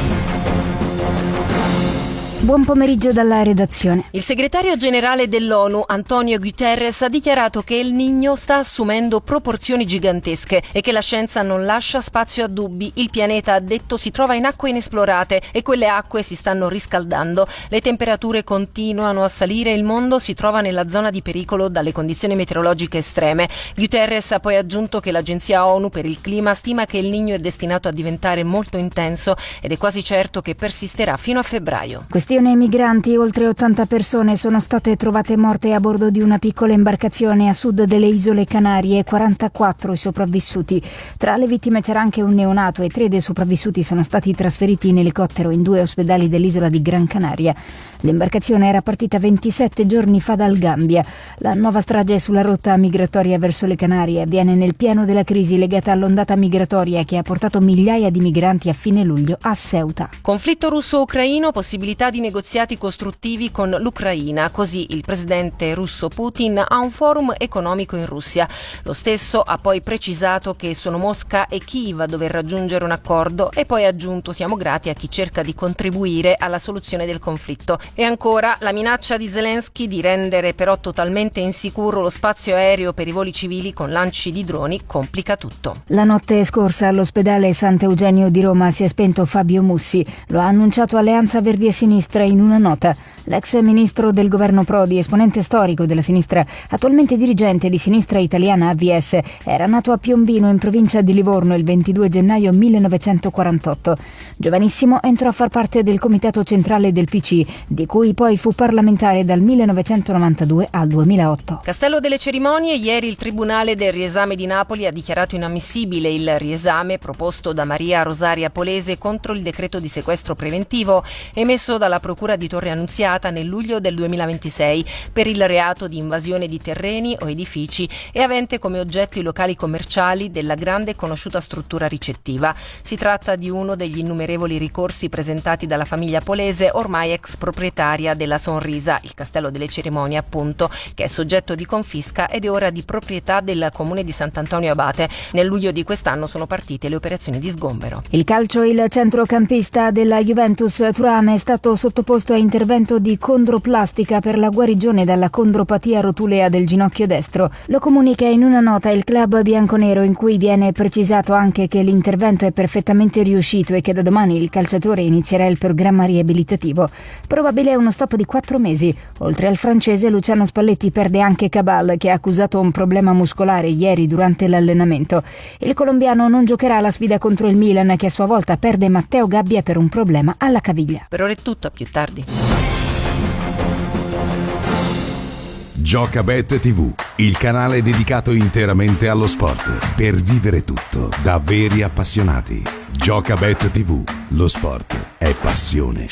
Buon pomeriggio dalla redazione. Il segretario generale dell'ONU, Antonio Guterres, ha dichiarato che El Niño sta assumendo proporzioni gigantesche e che la scienza non lascia spazio a dubbi. Il pianeta, ha detto, si trova in acque inesplorate e quelle acque si stanno riscaldando. Le temperature continuano a salire e il mondo si trova nella zona di pericolo dalle condizioni meteorologiche estreme. Guterres ha poi aggiunto che l'Agenzia ONU per il clima stima che El Niño è destinato a diventare molto intenso ed è quasi certo che persisterà fino a febbraio. Questione migranti, oltre 80 persone sono state trovate morte a bordo di una piccola imbarcazione a sud delle isole Canarie, 44 i sopravvissuti. Tra le vittime c'era anche un neonato e 3 dei sopravvissuti sono stati trasferiti in elicottero in 2 ospedali dell'isola di Gran Canaria. L'imbarcazione era partita 27 giorni fa dal Gambia. La nuova strage sulla rotta migratoria verso le Canarie avviene nel pieno della crisi legata all'ondata migratoria che ha portato migliaia di migranti a fine luglio a Ceuta. Conflitto russo-ucraino, possibilità di negoziati costruttivi con l'Ucraina. Così il presidente russo Putin ha un forum economico in Russia. Lo stesso ha poi precisato che sono Mosca e Kiev a dover raggiungere un accordo e poi ha aggiunto: siamo grati a chi cerca di contribuire alla soluzione del conflitto. E ancora la minaccia di Zelensky di rendere però totalmente insicuro lo spazio aereo per i voli civili con lanci di droni complica tutto. La notte scorsa all'ospedale Sant'Eugenio di Roma si è spento Fabio Mussi. Lo ha annunciato Alleanza Verdi e Sinistra in una nota. L'ex ministro del governo Prodi, esponente storico della sinistra, attualmente dirigente di Sinistra Italiana AVS, era nato a Piombino in provincia di Livorno il 22 gennaio 1948. Giovanissimo entrò a far parte del comitato centrale del PC, di cui poi fu parlamentare dal 1992 al 2008. Castello delle Cerimonie, ieri il Tribunale del Riesame di Napoli ha dichiarato inammissibile il riesame proposto da Maria Rosaria Polese contro il decreto di sequestro preventivo emesso dalla Procura di Torre Annunziata nel luglio del 2026 per il reato di invasione di terreni o edifici e avente come oggetto i locali commerciali della grande e conosciuta struttura ricettiva. Si tratta di uno degli innumerevoli ricorsi presentati dalla famiglia Polese, ormai ex proprietaria della Sonrisa, il Castello delle Cerimonie appunto, che è soggetto di confisca ed è ora di proprietà del comune di Sant'Antonio Abate. Nel luglio di quest'anno sono partite le operazioni di sgombero. Il calcio, il centrocampista della Juventus Thuram è stato sottoposto a intervento di condroplastica per la guarigione dalla condropatia rotulea del ginocchio destro. Lo comunica in una nota il club bianconero, in cui viene precisato anche che l'intervento è perfettamente riuscito e che da domani il calciatore inizierà il programma riabilitativo. Probabile è uno stop di 4 mesi. Oltre al francese, Luciano Spalletti perde anche Cabal, che ha accusato un problema muscolare ieri durante l'allenamento. Il colombiano non giocherà la sfida contro il Milan, che a sua volta perde Matteo Gabbia per un problema alla caviglia. Per ora è tutto, a più tardi. Giocabet TV, il canale dedicato interamente allo sport, per vivere tutto da veri appassionati. Giocabet TV, lo sport è passione.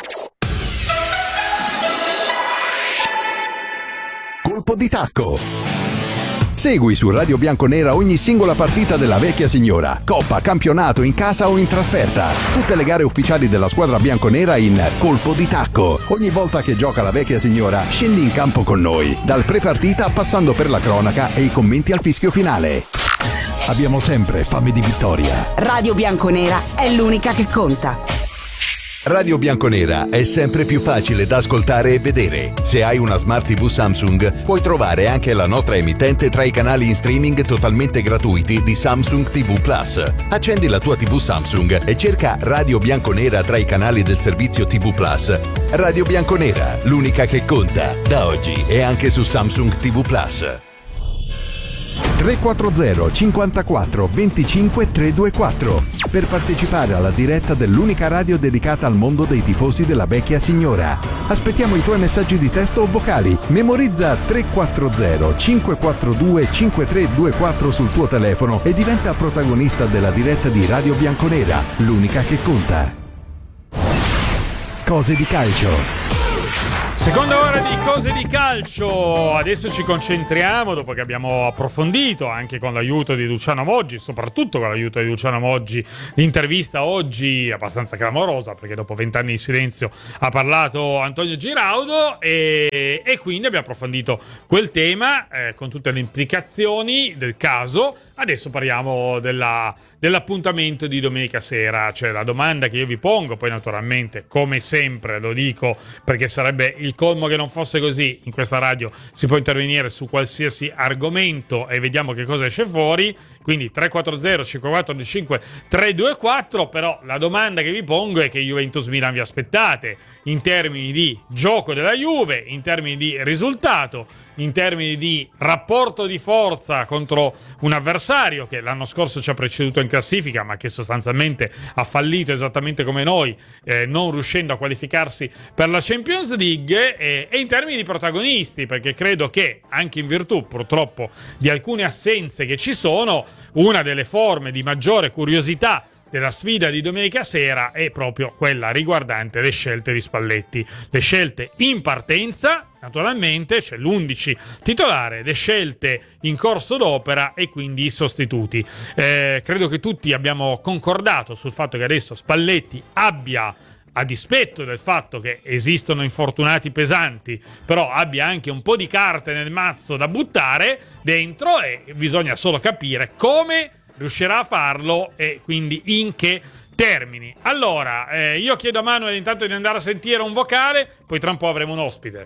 Colpo di tacco. Segui su Radio Bianconera ogni singola partita della vecchia signora, coppa, campionato, in casa o in trasferta. Tutte le gare ufficiali della squadra bianconera in Colpo di tacco. Ogni volta che gioca la vecchia signora, scendi in campo con noi, dal pre-partita passando per la cronaca e i commenti al fischio finale. Abbiamo sempre fame di vittoria. Radio Bianconera è l'unica che conta. Radio Bianconera è sempre più facile da ascoltare e vedere. Se hai una Smart TV Samsung, puoi trovare anche la nostra emittente tra i canali in streaming totalmente gratuiti di Samsung TV Plus. Accendi la tua TV Samsung e cerca Radio Bianconera tra i canali del servizio TV Plus. Radio Bianconera, l'unica che conta. Da oggi è anche su Samsung TV Plus. 340 54 25 324 per partecipare alla diretta dell'unica radio dedicata al mondo dei tifosi della vecchia signora. Aspettiamo i tuoi messaggi di testo o vocali. Memorizza 340 542 5324 sul tuo telefono e diventa protagonista della diretta di Radio Bianconera, l'unica che conta. Cose di calcio. Seconda ora di Cose di Calcio. Adesso ci concentriamo, dopo che abbiamo approfondito anche con l'aiuto di Luciano Moggi, soprattutto con l'aiuto di Luciano Moggi, l'intervista oggi abbastanza clamorosa, perché dopo 20 anni di silenzio ha parlato Antonio Giraudo, e quindi abbiamo approfondito quel tema con tutte le implicazioni del caso. Adesso parliamo dell'appuntamento di domenica sera, cioè la domanda che io vi pongo, poi naturalmente come sempre lo dico perché sarebbe il colmo che non fosse così, in questa radio si può intervenire su qualsiasi argomento e vediamo che cosa esce fuori, quindi 340 5425 324, però la domanda che vi pongo è che Juventus-Milan vi aspettate in termini di gioco della Juve, in termini di risultato, in termini di rapporto di forza contro un avversario che l'anno scorso ci ha preceduto in classifica, ma che sostanzialmente ha fallito esattamente come noi, non riuscendo a qualificarsi per la Champions League, e in termini di protagonisti, perché credo che anche in virtù purtroppo di alcune assenze che ci sono, una delle forme di maggiore curiosità della sfida di domenica sera è proprio quella riguardante le scelte di Spalletti, le scelte in partenza, naturalmente c'è l'11 titolare, le scelte in corso d'opera e quindi i sostituti. Credo che tutti abbiamo concordato sul fatto che adesso Spalletti abbia, a dispetto del fatto che esistono infortunati pesanti, però abbia anche un po' di carte nel mazzo da buttare dentro, e bisogna solo capire come riuscirà a farlo e quindi in che termini. Allora, io chiedo a Manuel intanto di andare a sentire un vocale, poi tra un po' avremo un ospite.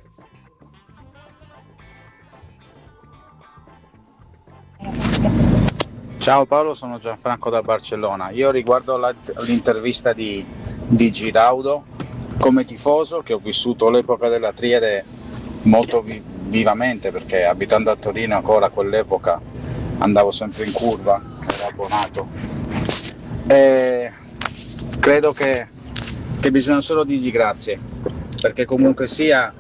Ciao Paolo, sono Gianfranco da Barcellona. Io riguardo l'intervista di Giraudo, come tifoso che ho vissuto l'epoca della Triade molto vivamente, perché abitando a Torino ancora a quell'epoca andavo sempre in curva, ero abbonato, e credo che bisogna solo dirgli grazie, perché comunque sia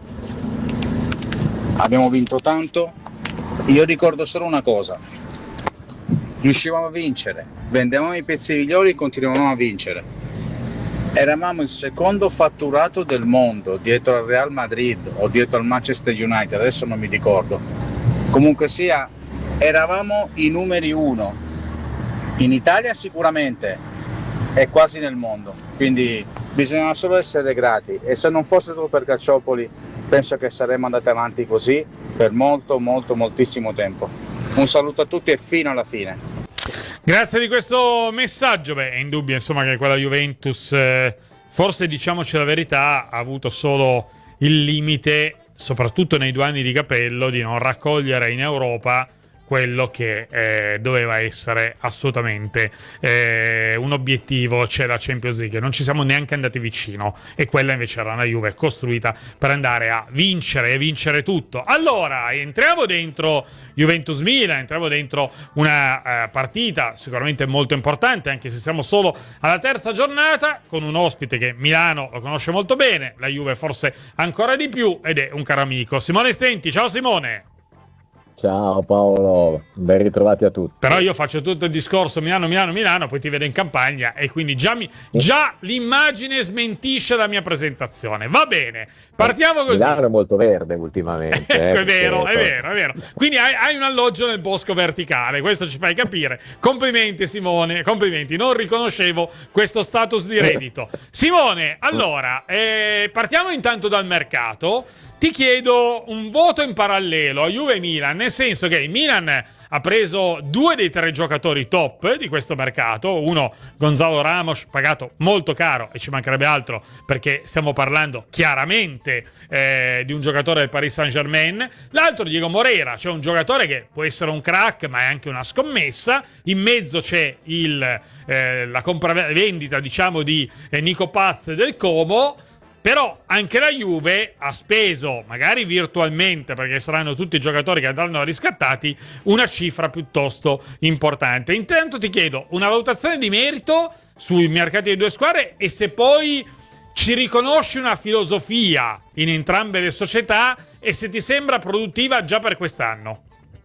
abbiamo vinto tanto. Io ricordo solo una cosa: riuscivamo a vincere, vendevamo i pezzi migliori e continuavamo a vincere. Eravamo il secondo fatturato del mondo, dietro al Real Madrid o dietro al Manchester United, adesso non mi ricordo. Comunque sia, eravamo i numeri uno, in Italia sicuramente e quasi nel mondo, quindi bisognava solo essere grati, e se non fosse solo per Calciopoli penso che saremmo andati avanti così per moltissimo tempo. Un saluto a tutti e fino alla fine. Grazie di questo messaggio. Beh, è indubbio insomma che quella Juventus, forse diciamoci la verità, ha avuto solo il limite, soprattutto nei 2 anni di Capello, di non raccogliere in Europa quello che doveva essere assolutamente un obiettivo, cioè la Champions League. Non ci siamo neanche andati vicino, e quella invece era una Juve costruita per andare a vincere e vincere tutto. Allora, entriamo dentro Juventus-Milan, entriamo dentro una partita sicuramente molto importante, anche se siamo solo alla terza giornata, con un ospite che Milano lo conosce molto bene, la Juve forse ancora di più, ed è un caro amico, Simone Stenti. Ciao Simone. Ciao Paolo, ben ritrovati a tutti. Però io faccio tutto il discorso Milano, poi ti vedo in campagna, e quindi già l'immagine smentisce la mia presentazione. Va bene, partiamo così. Milano è molto verde ultimamente. È vero. Quindi hai un alloggio nel bosco verticale, questo ci fai capire. Complimenti Simone, complimenti, non riconoscevo questo status di reddito. Simone, allora, partiamo intanto dal mercato. Ti chiedo un voto in parallelo a Juve e Milan, nel senso che il Milan ha preso 2 dei 3 giocatori top di questo mercato, uno Gonzalo Ramos, pagato molto caro, e ci mancherebbe altro perché stiamo parlando chiaramente di un giocatore del Paris Saint-Germain, l'altro Diego Moreira, cioè un giocatore che può essere un crack ma è anche una scommessa. In mezzo c'è la compravendita, diciamo, di Nico Paz del Como. Però anche la Juve ha speso, magari virtualmente, perché saranno tutti i giocatori che andranno riscattati, una cifra piuttosto importante. Intanto ti chiedo una valutazione di merito sui mercati delle due squadre e se poi ci riconosci una filosofia in entrambe le società e se ti sembra produttiva già per quest'anno.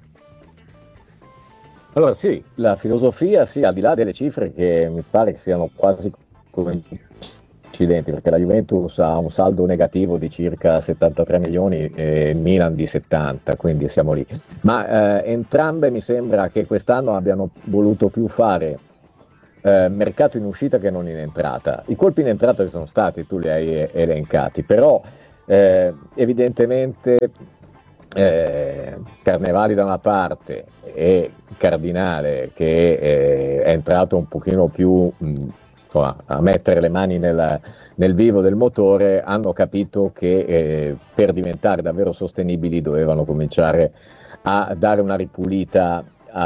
Allora sì, la filosofia sì, al di là delle cifre che mi pare che siano quasi coincidenti, perché la Juventus ha un saldo negativo di circa 73 milioni e il Milan di 70, quindi siamo lì. Ma entrambe mi sembra che quest'anno abbiano voluto più fare mercato in uscita che non in entrata. I colpi in entrata ci sono stati, tu li hai elencati, però evidentemente Carnevali da una parte e Cardinale che è entrato un pochino più insomma, a mettere le mani nel vivo del motore, hanno capito che per diventare davvero sostenibili dovevano cominciare a dare una ripulita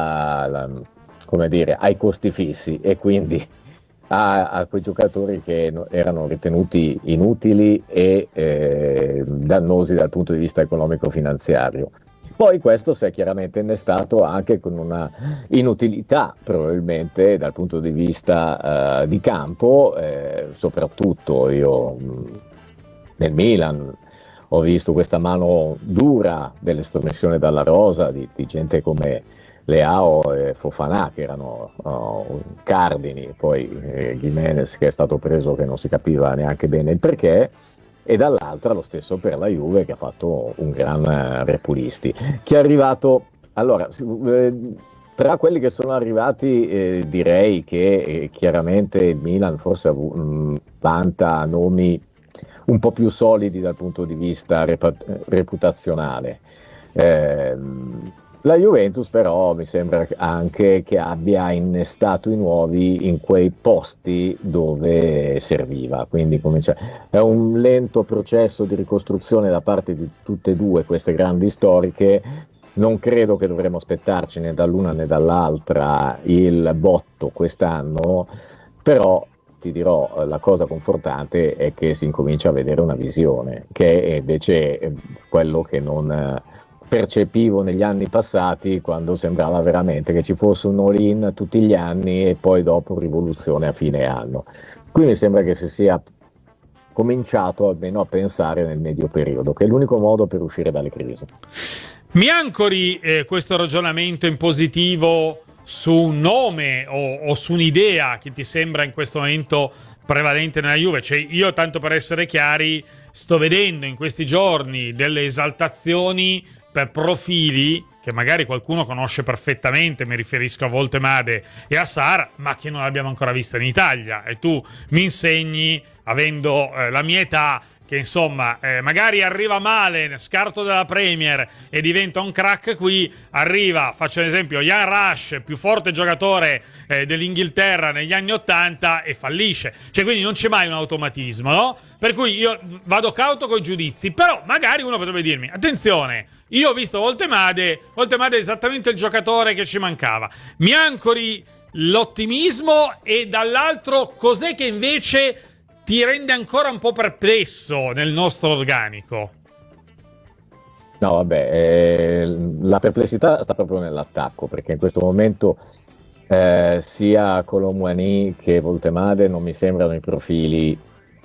ai costi fissi e quindi a quei giocatori che erano ritenuti inutili e dannosi dal punto di vista economico-finanziario. Poi questo si è chiaramente innestato anche con una inutilità probabilmente dal punto di vista di campo, soprattutto io nel Milan ho visto questa mano dura dell'estromessione dalla rosa di gente come Leao e Fofana che erano cardini, poi Gimenez che è stato preso che non si capiva neanche bene il perché, e dall'altra lo stesso per la Juve che ha fatto un gran Repulisti, che è arrivato, allora tra quelli che sono arrivati direi che chiaramente il Milan forse vanta nomi un po' più solidi dal punto di vista reputazionale. La Juventus però mi sembra anche che abbia innestato i nuovi in quei posti dove serviva, quindi è un lento processo di ricostruzione da parte di tutte e due queste grandi storiche. Non credo che dovremo aspettarci né dall'una né dall'altra il botto quest'anno, però ti dirò, la cosa confortante è che si incomincia a vedere una visione, che è invece quello che non percepivo negli anni passati, quando sembrava veramente che ci fosse un all-in tutti gli anni e poi dopo rivoluzione a fine anno. Qui mi sembra che si sia cominciato almeno a pensare nel medio periodo, che è l'unico modo per uscire dalle crisi. Mi ancori questo ragionamento in positivo su un nome o su un'idea che ti sembra in questo momento prevalente nella Juve? Cioè, io, tanto per essere chiari, sto vedendo in questi giorni delle esaltazioni per profili che magari qualcuno conosce perfettamente, mi riferisco a Voltemade e a Sarr, ma che non abbiamo ancora visto in Italia, e tu mi insegni, avendo la mia età, che insomma magari arriva Malen, scarto della Premier e diventa un crack qui, arriva, faccio un esempio, Ian Rush, più forte giocatore dell'Inghilterra negli anni 80 e fallisce, cioè quindi non c'è mai un automatismo, no? Per cui io vado cauto coi giudizi, però magari uno potrebbe dirmi, attenzione, io ho visto Voltemade è esattamente il giocatore che ci mancava, mi ancori l'ottimismo e dall'altro cos'è che invece ti rende ancora un po' perplesso nel nostro organico? No, vabbè, la perplessità sta proprio nell'attacco, perché in questo momento sia Colomouani che Voltemade non mi sembrano i profili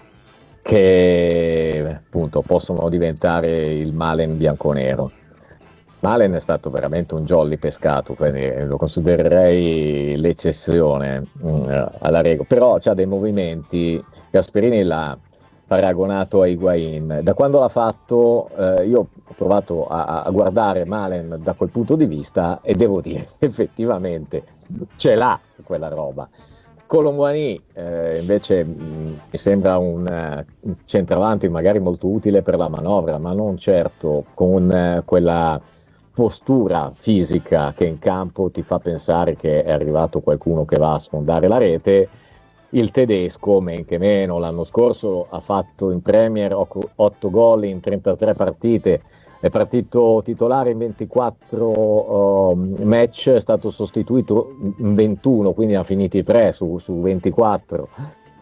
che appunto possono diventare il Malen bianconero. Malen è stato veramente un jolly pescato, quindi lo considererei l'eccezione alla regola, però c'ha dei movimenti. Gasperini l'ha paragonato a Higuain. Da quando l'ha fatto io ho provato a guardare Malen da quel punto di vista e devo dire effettivamente ce l'ha quella roba. Colomouani invece mi sembra un centravanti magari molto utile per la manovra, ma non certo con quella postura fisica che in campo ti fa pensare che è arrivato qualcuno che va a sfondare la rete. Il tedesco, men che meno, l'anno scorso ha fatto in Premier 8 gol in 33 partite, è partito titolare in 24 match, è stato sostituito in 21, quindi ha finiti 3 su 24.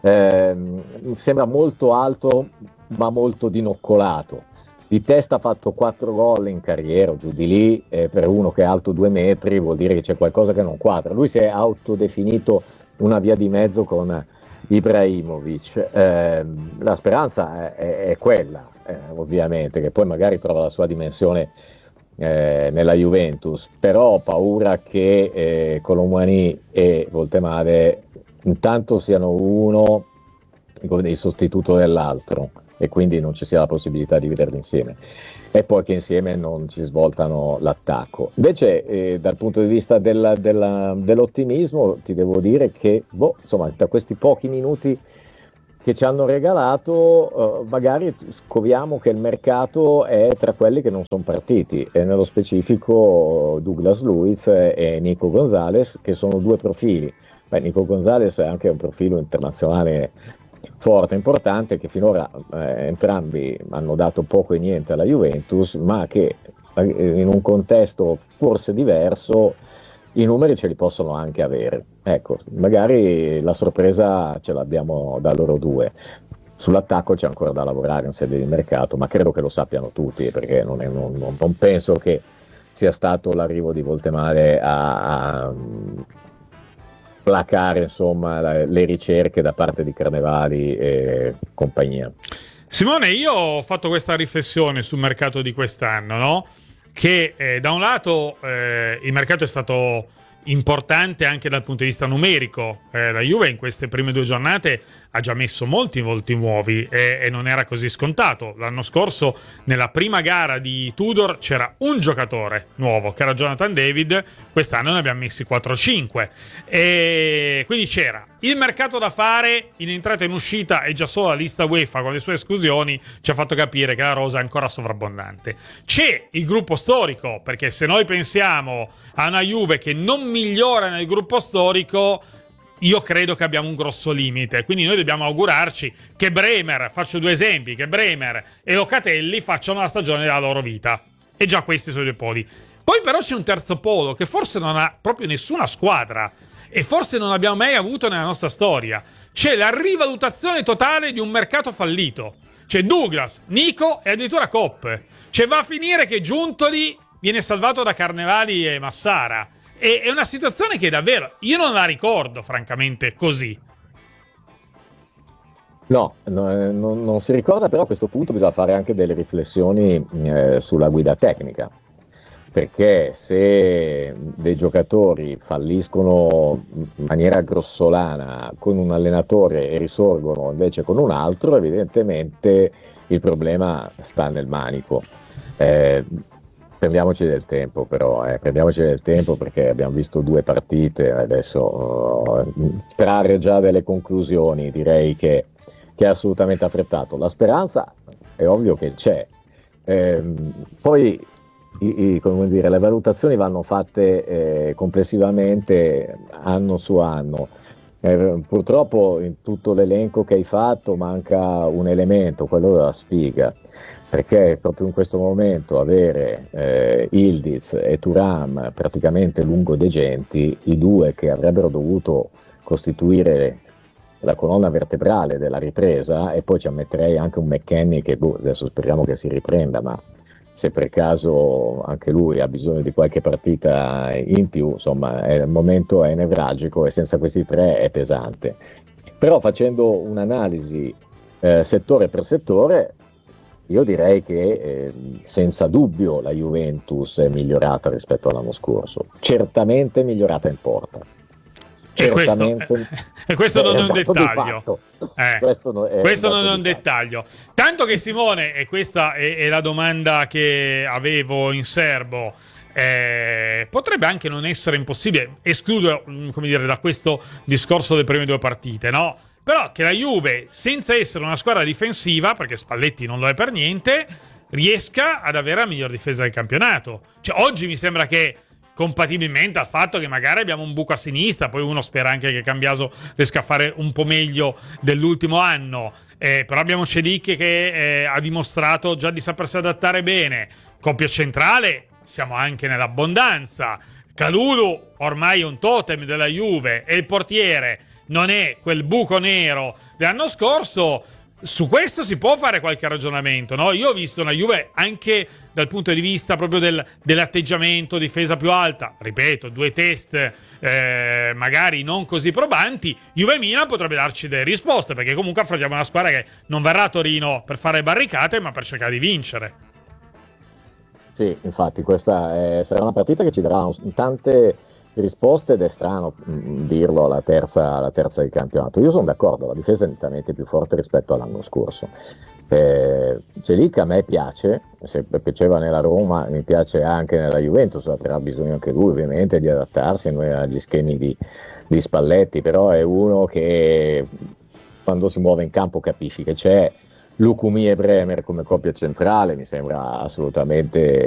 Sembra molto alto ma molto dinoccolato. Di testa ha fatto 4 gol in carriera o giù di lì, per uno che è alto 2 metri vuol dire che c'è qualcosa che non quadra. Lui si è autodefinito una via di mezzo con Ibrahimovic. La speranza è quella, ovviamente, che poi magari trova la sua dimensione nella Juventus, però ho paura che Colomani e Voltemade intanto siano uno il sostituto dell'altro e quindi non ci sia la possibilità di vederli insieme, e poi che insieme non ci svoltano l'attacco. Invece dal punto di vista dell'ottimismo ti devo dire che insomma, da questi pochi minuti che ci hanno regalato, magari scopriamo che il mercato è tra quelli che non sono partiti, e nello specifico Douglas Luiz e Nico Gonzalez, che sono 2 profili. Nico Gonzalez è anche un profilo internazionale forte, importante, che finora entrambi hanno dato poco e niente alla Juventus, ma che in un contesto forse diverso i numeri ce li possono anche avere. Ecco, magari la sorpresa ce l'abbiamo da loro 2. Sull'attacco c'è ancora da lavorare in sede di mercato, ma credo che lo sappiano tutti, perché non penso che sia stato l'arrivo di Voltemade a placare, insomma, le ricerche da parte di Carnevali e compagnia. Simone, io ho fatto questa riflessione sul mercato di quest'anno, no? Che da un lato il mercato è stato importante anche dal punto di vista numerico. La Juve in queste prime 2 giornate ha già messo molti volti nuovi e non era così scontato. L'anno scorso nella prima gara di Tudor c'era un giocatore nuovo che era Jonathan David, quest'anno ne abbiamo messi 4-5 e quindi c'era il mercato da fare in entrata e in uscita, e già solo la lista UEFA con le sue esclusioni ci ha fatto capire che la rosa è ancora sovrabbondante. C'è il gruppo storico, perché se noi pensiamo a una Juve che non migliora nel gruppo storico, io credo che abbiamo un grosso limite, quindi noi dobbiamo augurarci che Bremer, faccio 2 esempi, che Bremer e Locatelli facciano la stagione della loro vita, e già questi sono i 2 poli. Poi però c'è un terzo polo che forse non ha proprio nessuna squadra e forse non abbiamo mai avuto nella nostra storia. C'è la rivalutazione totale di un mercato fallito. C'è Douglas, Nico e addirittura Kopp. Cioè va a finire che Giuntoli viene salvato da Carnevali e Massara. È una situazione che davvero io non la ricordo francamente così. No, non si ricorda, però a questo punto bisogna fare anche delle riflessioni sulla guida tecnica, perché se dei giocatori falliscono in maniera grossolana con un allenatore e risorgono invece con un altro, evidentemente il problema sta nel manico. Prendiamoci del tempo, però, prendiamoci del tempo, perché abbiamo visto 2 partite, adesso trarre già delle conclusioni direi che è assolutamente affrettato. La speranza è ovvio che c'è, poi come dire, le valutazioni vanno fatte complessivamente anno su anno. Purtroppo in tutto l'elenco che hai fatto manca un elemento, quello della sfiga, perché proprio in questo momento avere Ildiz e Thuram praticamente lungodegenti, i 2 che avrebbero dovuto costituire la colonna vertebrale della ripresa, e poi ci ammetterei anche un McKennie che adesso speriamo che si riprenda, ma se per caso anche lui ha bisogno di qualche partita in più, insomma il momento è nevralgico e senza questi 3 è pesante. Però facendo un'analisi settore per settore, io direi che senza dubbio la Juventus è migliorata rispetto all'anno scorso, certamente migliorata in porta. E questo non è un dettaglio. Questo non è un dettaglio. Tanto che Simone, e questa è la domanda che avevo in serbo, potrebbe anche non essere impossibile escludere, come dire, da questo discorso delle prime 2 partite, no? Però che la Juve, senza essere una squadra difensiva, perché Spalletti non lo è per niente, riesca ad avere la miglior difesa del campionato. Cioè oggi mi sembra che, compatibilmente al fatto che magari abbiamo un buco a sinistra, poi uno spera anche che Cambiaso riesca a fare un po' meglio dell'ultimo anno, però abbiamo Celic che ha dimostrato già di sapersi adattare bene. Coppia centrale siamo anche nell'abbondanza. Kalulu ormai è un totem della Juve, e il portiere non è quel buco nero dell'anno scorso. Su questo si può fare qualche ragionamento, no? Io ho visto una Juve anche dal punto di vista proprio dell'atteggiamento, difesa più alta, ripeto, 2 test magari non così probanti. Juve-Milan potrebbe darci delle risposte, perché comunque affrontiamo una squadra che non verrà a Torino per fare barricate, ma per cercare di vincere. Sì, infatti questa sarà una partita che ci darà tante risposte, ed è strano dirlo alla terza di campionato. Io sono d'accordo, la difesa è nettamente più forte rispetto all'anno scorso. Celic a me piace, se piaceva nella Roma mi piace anche nella Juventus, avrà bisogno anche lui ovviamente di adattarsi agli schemi di Spalletti, però è uno che quando si muove in campo capisci che c'è. Lukumi e Bremer come coppia centrale mi sembra assolutamente